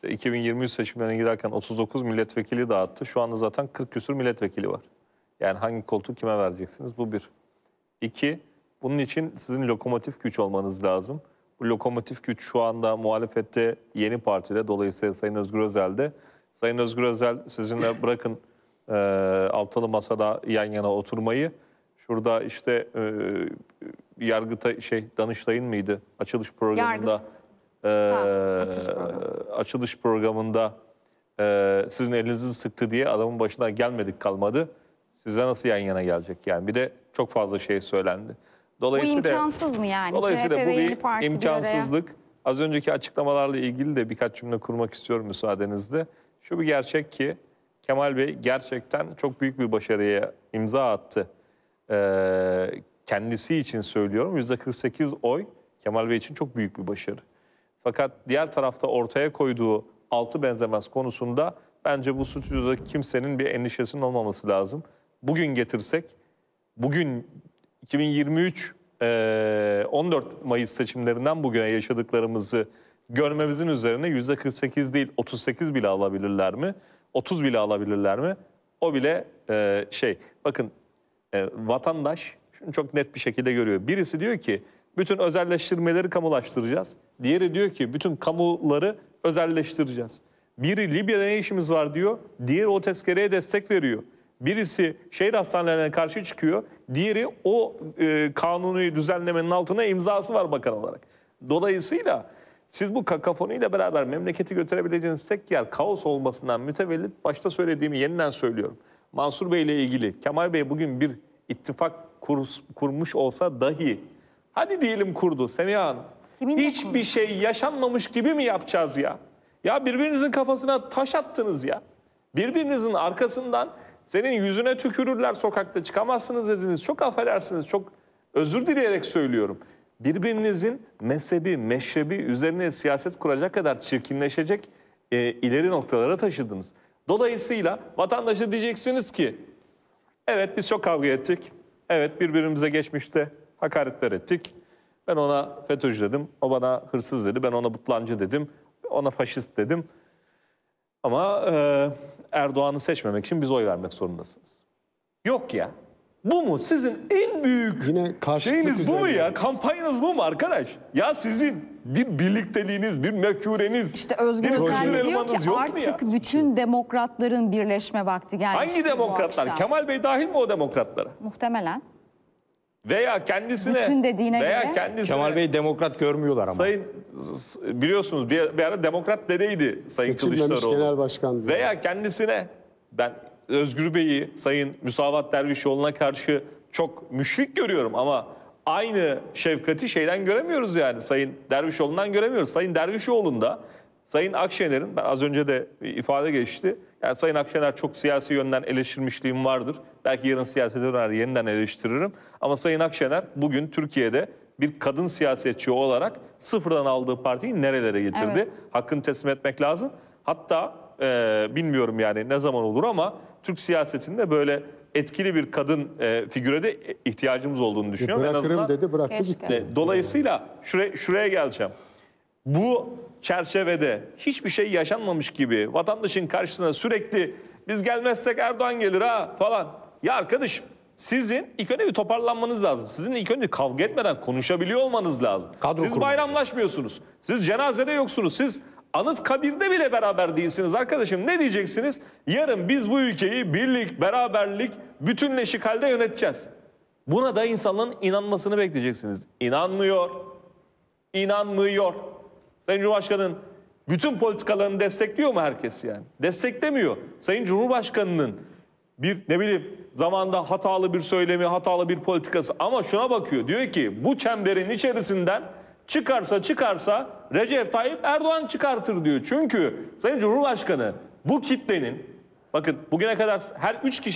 İşte 2023 seçimlerine girerken 39 milletvekili dağıttı. Şu anda zaten 40 küsur milletvekili var. Yani hangi koltuğu kime vereceksiniz? Bu bir. İki, bunun için sizin lokomotif güç olmanız lazım. Bu lokomotif güç şu anda muhalefette Yeni Parti'de, dolayısıyla Sayın Özgür Özel'de. Sayın Özgür Özel sizinle bırakın altılı masada yan yana oturmayı. Şurada işte Yargıtay Danıştay'ın mıydı? Açılış programında açılış programında sizin elinizi sıktı diye adamın başına gelmedik kalmadı. Size nasıl yan yana gelecek yani? Bir de çok fazla şey söylendi. Dolayısıyla, bu imkansız mı yani? Dolayısıyla CHP bu ve bir İYİ Parti imkansızlık. Az önceki açıklamalarla ilgili de birkaç cümle kurmak istiyorum müsaadenizle. Şu bir gerçek ki Kemal Bey gerçekten çok büyük bir başarıya imza attı. Kendisi için söylüyorum, %48 oy Kemal Bey için çok büyük bir başarı. Fakat diğer tarafta ortaya koyduğu altı benzemez konusunda bence bu stüdyoda kimsenin bir endişesinin olmaması lazım. Bugün getirsek, bugün 2023 14 Mayıs seçimlerinden bugüne yaşadıklarımızı görmemizin üzerine %48 değil 38 bile alabilirler mi? 30 bile alabilirler mi? O bile bakın vatandaş şunu çok net bir şekilde görüyor. Birisi diyor ki bütün özelleştirmeleri kamulaştıracağız. Diğeri diyor ki bütün kamuları özelleştireceğiz. Biri Libya'da ne işimiz var diyor. Diğeri o tezkereye destek veriyor. Birisi şehir hastanelerine karşı çıkıyor. Diğeri o kanuni düzenlemenin altına imzası var bakan olarak. Dolayısıyla siz bu kakafoniyle beraber memleketi götürebileceğiniz tek yer kaos olmasından mütevellit, başta söylediğimi yeniden söylüyorum. Mansur Bey ile ilgili Kemal Bey bugün bir ittifak kurmuş olsa dahi, hadi diyelim kurdu Semiha Hanım, hiçbir şey yaşanmamış gibi mi yapacağız ya? Ya birbirinizin kafasına taş attınız ya. Birbirinizin arkasından senin yüzüne tükürürler, sokakta çıkamazsınız dediniz. Çok affedersiniz, çok özür dileyerek söylüyorum. Birbirinizin mezhebi, meşrebi üzerine siyaset kuracak kadar çirkinleşecek ileri noktalara taşıdınız. Dolayısıyla vatandaşa diyeceksiniz ki evet biz çok kavga ettik. Evet birbirimize geçmişte hakaretler ettik. Ben ona FETÖ'cü dedim, o bana hırsız dedi, ben ona butlancı dedim, ona faşist dedim. Ama Erdoğan'ı seçmemek için biz oy vermek zorundasınız. Yok ya. Bu mu? Sizin en büyük şeyiniz bu mu ya? Kampanyanız bu mu arkadaş? Ya sizin bir birlikteliğiniz, bir mefkureniz, İşte Özgür Özel diyor ki artık bütün demokratların birleşme vakti gelmiş. Hangi demokratlar? Kemal Bey dahil mi o demokratlara? Muhtemelen. Veya kendisine bütün dediğine göre. Kemal Bey demokrat görmüyorlar ama. Sayın biliyorsunuz bir ara demokrat dedeydi Sayın Kılıçdaroğlu. Genel başkan diyor. Veya kendisine ben Özgür Bey'i Sayın Müsavat Dervişoğlu'na karşı çok müşfik görüyorum ama aynı şefkati şeyden göremiyoruz yani. Sayın Dervişoğlu'ndan göremiyoruz. Sayın Dervişoğlu'nda Sayın Akşener'in, ben az önce de ifade geçti. Yani Sayın Akşener çok siyasi yönden eleştirmişliğim vardır. Belki yarın siyasete döner yeniden eleştiririm. Ama Sayın Akşener bugün Türkiye'de bir kadın siyasetçi olarak sıfırdan aldığı partiyi nerelere getirdi? Evet. Hakkını teslim etmek lazım. Hatta bilmiyorum yani ne zaman olur ama Türk siyasetinde böyle etkili bir kadın figüre de ihtiyacımız olduğunu düşünüyorum. Bırakırım dedi, bıraktı gitti. Dolayısıyla şuraya geleceğim. Bu çerçevede hiçbir şey yaşanmamış gibi vatandaşın karşısına sürekli biz gelmezsek Erdoğan gelir ha falan. Ya arkadaşım sizin ilk önce bir toparlanmanız lazım. Sizin ilk önce kavga etmeden konuşabiliyor olmanız lazım. Siz bayramlaşmıyorsunuz. Siz cenazede yoksunuz. Siz Anıtkabir'de bile beraber değilsiniz arkadaşım. Ne diyeceksiniz? Yarın biz bu ülkeyi birlik, beraberlik, bütünleşik halde yöneteceğiz. Buna da insanların inanmasını bekleyeceksiniz. İnanmıyor. İnanmıyor. Sayın Cumhurbaşkanı'nın bütün politikalarını destekliyor mu herkes yani? Desteklemiyor. Sayın Cumhurbaşkanı'nın bir zamanda hatalı bir söylemi, hatalı bir politikası ama şuna bakıyor. Diyor ki bu çemberin içerisinden çıkarsa Recep Tayyip Erdoğan çıkartır diyor. Çünkü Sayın Cumhurbaşkanı bu kitlenin, bakın bugüne kadar her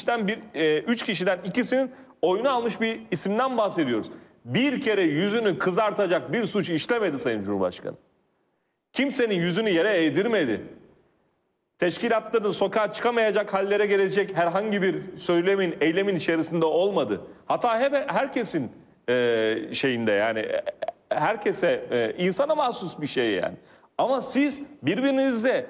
3 kişiden ikisinin oyunu almış bir isimden bahsediyoruz. Bir kere yüzünü kızartacak bir suç işlemedi Sayın Cumhurbaşkanı. Kimsenin yüzünü yere eğdirmedi. Teşkilatların sokağa çıkamayacak hallere gelecek herhangi bir söylemin, eylemin içerisinde olmadı. Hata hep herkesin şeyinde yani herkese insana mahsus bir şey yani. Ama siz birbirinizle